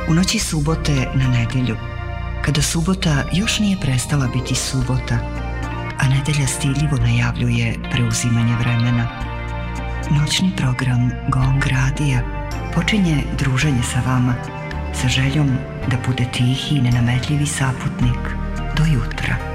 U noći subote na nedjelju, kada subota još nije prestala biti subota, a nedelja stidljivo najavljuje preuzimanje vremena, noćni program Gong Radija počinje druženje sa vama sa željom da bude tihi i nenametljivi saputnik do jutra.